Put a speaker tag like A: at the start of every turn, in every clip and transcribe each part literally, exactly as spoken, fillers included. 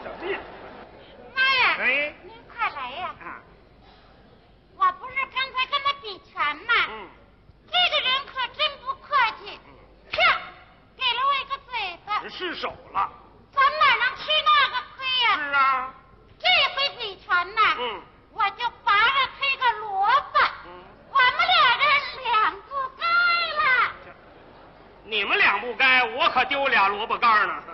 A: 什么呀？
B: 妈呀！
A: 哎，
B: 您快来呀！
A: 啊，
B: 我不是刚才跟他比拳吗？
A: 嗯，
B: 这个人可真不客气，啪，给了我一个嘴巴。
A: 失手了。
B: 咱哪能吃那个亏呀？
A: 是啊。
B: 这回比拳呢，
A: 嗯，
B: 我就拔了他个萝卜。
A: 嗯，
B: 我们俩人两不该了。
A: 你们俩不该，我可丢俩萝卜干呢。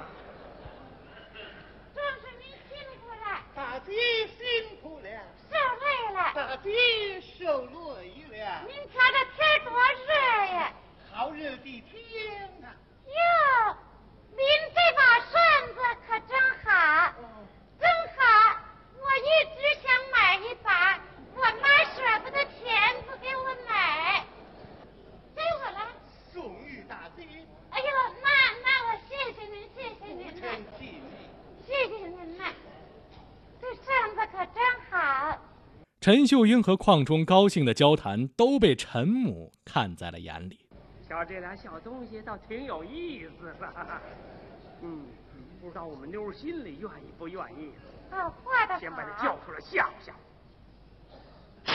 B: 正是您辛苦了。
C: 大姐辛苦了。
B: 受累了。
C: 大姐受累了。
B: 您瞧这天多热呀！
C: 好热的天呐！
B: 哟，您这把扇子可真好，真好！我一直想买一把，我妈舍不得钱不给我买，给我了。
C: 送与大姐。
B: 哎呦，那那我谢谢您，谢谢您
C: 不
B: 呐，
C: 成气力。
B: 谢谢您呐，这扇子可真好。
D: 陈秀英和邝忠高兴的交谈都被陈母看在了眼里。
A: 瞧这俩小东西倒挺有意思的。嗯，不知道我们妞儿心里愿意不愿意。
B: 哦，画的好。
A: 先把他叫出来吓唬吓唬。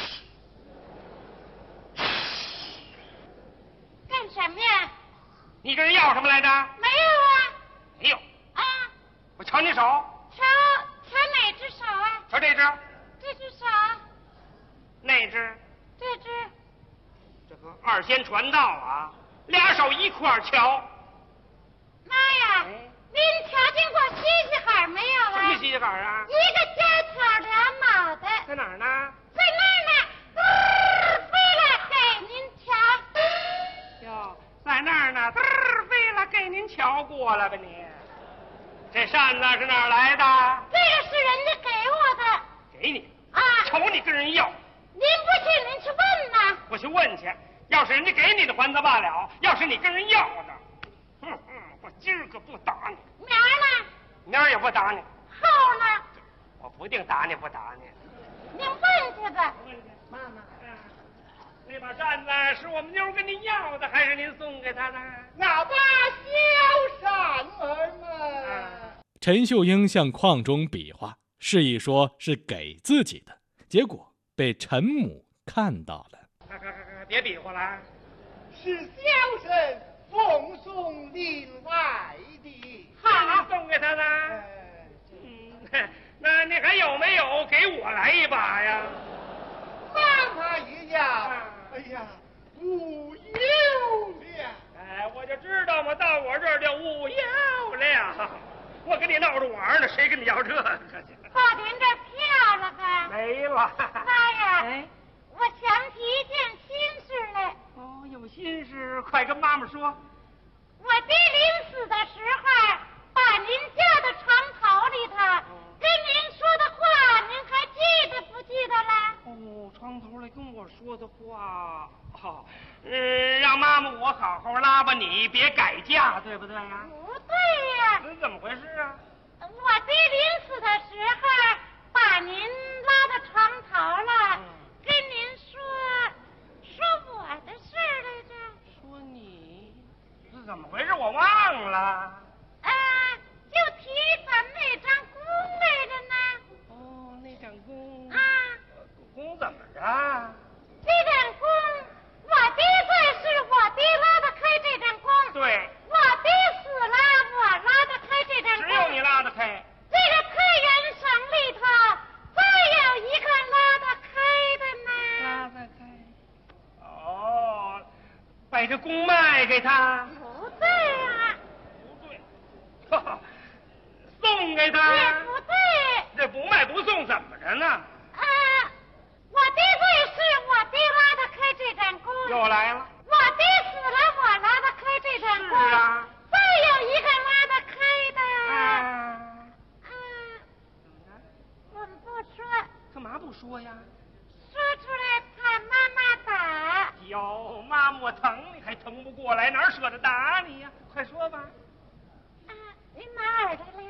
B: 干什么呀？
A: 你跟人要什么来着？
B: 没有啊。
A: 没有。
B: 啊，
A: 我瞧你手。
B: 瞧瞧哪只手啊？
A: 瞧这只。
B: 这只手。
A: 那只。
B: 这只。
A: 这个二仙传道啊，俩手一块儿瞧。
B: 妈呀！
A: 哎，
B: 您瞧见过西西海没有啊？
A: 什么西西海啊？
B: 一个尖挑两脑袋。
A: 在哪儿呢？
B: 在那儿呢，嘚飞了给您瞧。
A: 哟，在那儿呢，嘚儿飞了，给您瞧过了吧你？这扇子是哪儿来的？
B: 这个是人家给我的。
A: 给你
B: 啊？
A: 瞅你跟人要。
B: 您不信，您去问呐。
A: 我去问去，要是人家给你的还则罢了，要是你跟人要的，哼哼，我今儿可不打你。
B: 明儿呢？
A: 明儿也不打你。
B: 后呢？
A: 我不定打你不打你。
B: 您问去吧。
A: 问去，妈妈。那把扇子是我们妞跟您要的，还是您送给她的？
C: 那把小扇儿嘛。
D: 陈秀英向邝忠比划，示意说是给自己的，结果被陈母看到了。
A: 快快快快，别比划了！
C: 是小生奉送另外的。
A: 好，送给他的。
C: 哎，
A: 嗯，那你还有没有给我来一把呀？
C: 妈妈一样。哎呀，无有了。
A: 哎，我就知道嘛，到我这儿就无有了。我跟你闹着玩呢，谁跟你要这个去？
B: 报您这票了吧？
A: 没了。
B: 妈呀！
A: 哎，
B: 我想起一件心事来。
A: 哦，有心事，快跟妈妈说。
B: 我爹临死的时候，把您叫到床头里头，跟您说的话，您还记得不记得了？
A: 哦，床头来跟我说的话，哦，嗯，让妈妈我好好拉吧你，别改嫁，对不对呀？
B: 不对呀。
A: 这怎么回事啊？
B: 我爹临死的时候，把您拉到床头了，
A: 嗯、
B: 跟您说说我的事儿来着。
A: 说你，这怎么回事？我忘了。
B: 啊，就提咱们那张弓来着呢。
A: 哦，那张弓。
B: 啊。
A: 弓怎么着？
B: 这张弓，我爹在世，我爹拉得开这张弓。
A: 对。
B: 我爹死了，我拉得开这张弓。
A: 只有你拉得开。
B: 这个太原省里头，再有一个拉得开的呢。
A: 拉得开。哦，把这弓卖给他。
B: 不对啊。
A: 不对。哈哈，送给他。
B: 也不对。
A: 这不卖不送怎么着呢？
B: 啊，我爹在世，我爹拉得开这张弓。
A: 又来了。
B: 我爹死了，我拉得开这张弓。
A: 是啊。
B: 再有一个拉得开的。
A: 啊。
B: 啊。怎么着？我们不说。
A: 干嘛不说呀？
B: 说出来怕妈妈打。
A: 哟，妈妈我疼你还疼不过来，哪舍得打你呀？快说吧。
B: 啊，您哪儿的嘞？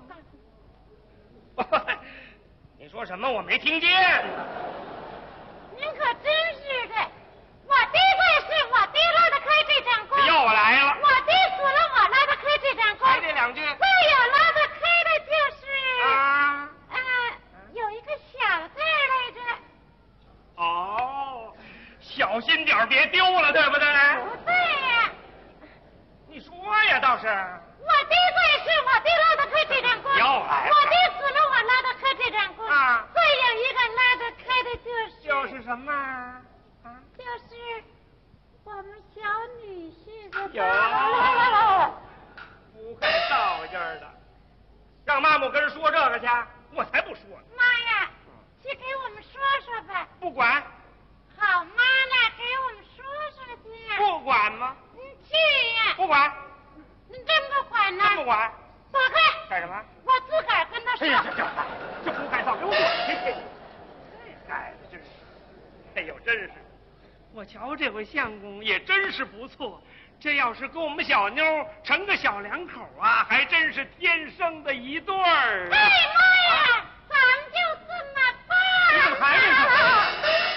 A: 哦，你说什么？我没听见。
B: 您可真是的，我爹在世，我爹拉得开这张弓。
A: 又来了。
B: 我爹死了，我拉得开这张弓。
A: 还这两句。
B: 再有拉得开的就是
A: 别丢了，对不对？
B: 不对呀。
A: 你说呀，倒是。
B: 我的罪是我的拉得开这张弓，
A: 又来了
B: 我的死了我拉得开这张弓
A: 啊。
B: 再有一个拉得开的就是
A: 就是什么啊？
B: 就是我们小女婿的。
A: 有。不会道劲儿的，让妈妈跟人说这个去，我才不说呢。
B: 妈呀，去给我们说说吧。
A: 不管。
B: 好妈呢，给我们说说去。
A: 不管吗？
B: 你去呀。
A: 不管。
B: 你真不管呢？
A: 真不管。
B: 走开。
A: 干什么？
B: 我自个儿跟他说。
A: 哎呀，这这这胡改造，给我滚！这孩子真是，哎呦，真是，我瞧这回相公也真是不错。这要是跟我们小妞成个小两口啊，还真是天生的一对儿。
B: 哎妈呀，咱们就这么办。
A: 你怎么还没说？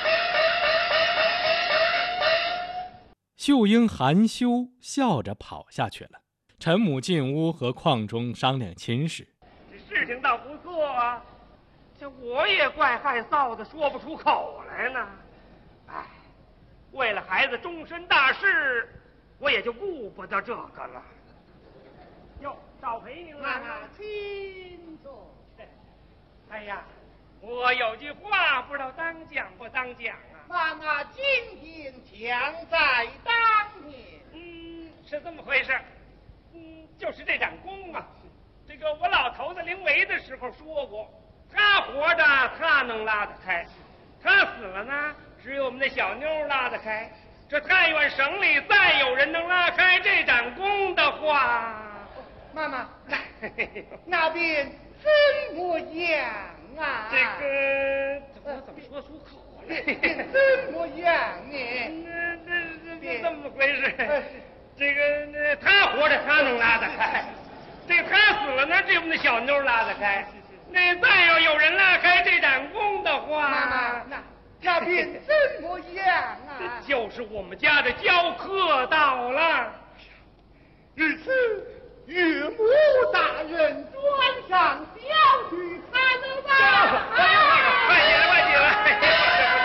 D: 秀英含羞笑着跑下去了。陈母进屋和邝忠商量亲事。
A: 这事情倒不错啊，这我也怪害臊的，说不出口来呢。哎，为了孩子终身大事，我也就顾不得这个了。哟，少陪您了。
C: 妈妈，请坐。
A: 哎呀，我有句话不知道当讲不当讲啊。
C: 妈妈今天强在当年。
A: 嗯，是这么回事。嗯，就是这盏弓啊，这个我老头子临危的时候说过，他活着他能拉得开，他死了呢，只有我们那小妞拉得开。这但愿省里再有人能拉开这盏弓的话，
C: 妈妈，那边怎么样啊？
A: 这个我怎么说出口来？
C: 怎么样呢？
A: 那这这这么回事？这个那他活着他能拉得开，这个他死了呢，只有我们那小妞拉得开。那再要有人拉开这盏弓的话，
C: 妈妈，那那边怎么样啊？
A: 就是我们家的教课到了。
C: 日此岳母大人转上小去看了吧？
A: 快起来，快起来！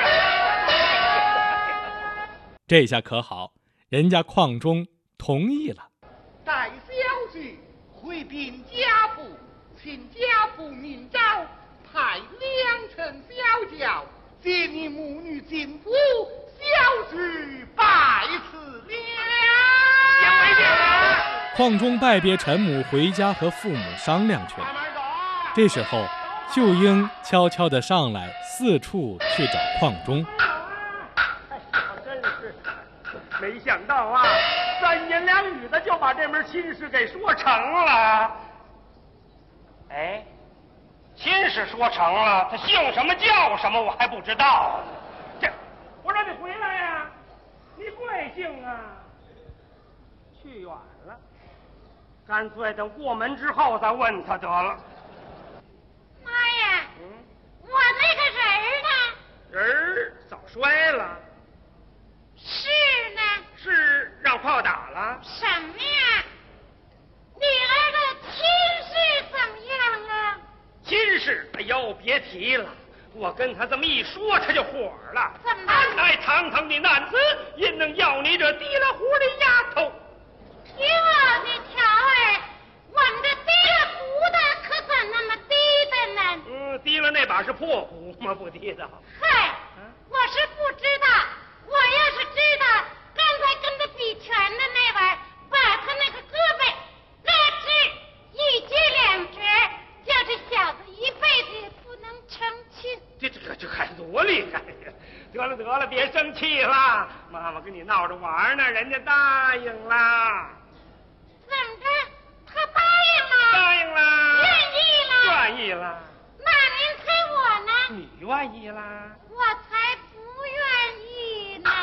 D: 这下可好，人家邝忠同意了。
C: 待小婿回禀家父，请家父明诏，派两乘小轿接你母女进府，小婿拜辞了。
A: 先回去了。
D: 邝忠拜别陈母，回家和父母商量去了。这时候，秀英悄悄地上来，四处去找邝忠。
A: 真是没想到啊，三言两语的就把这门亲事给说成了。哎，亲事说成了，他姓什么叫什么我还不知道。这，我让你回来呀、啊，你贵姓啊？去远了，干脆等过门之后再问他得了。
B: 妈呀，
A: 嗯，
B: 我那个人儿呢？
A: 人儿早摔了。
B: 是呢？
A: 是让炮打了？
B: 什么呀？你儿的亲事怎么样啊？
A: 亲事，哎呦，别提了，我跟他这么一说，他就火了。
B: 怎么
A: 安乃堂堂的男子，因能要你这提了壶的丫头？
B: 听我的条儿，我们这提了壶的可怎那么低的呢？
A: 嗯，提了那把是破壶吗？不提的。
B: 嗨，我是不知道。我要是知道，刚才跟他比拳的那玩意儿，把他那个胳膊拉直一截两折，叫这小子一辈子也不能成亲。
A: 这这个这还多厉害呀！得了得了，别生气了，妈妈跟你闹着玩呢，人家答应了。
B: 怎么着？他答应了？
A: 答应了。
B: 愿意了？
A: 愿意了。
B: 那您猜我呢？
A: 你愿意啦？
B: 我才不愿意呢。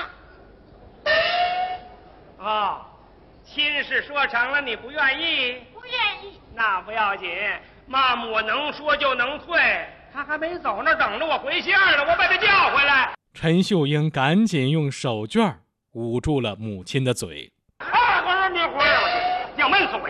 A: 哦，亲事说成了，你不愿意？
B: 不愿意。
A: 那不要紧，妈妈我能说就能退。他还没走那儿等着我回信儿呢，我把他叫回来。
D: 陈秀英赶紧用手绢捂住了母亲的嘴。
A: 啊，我说你回来，要闷死我！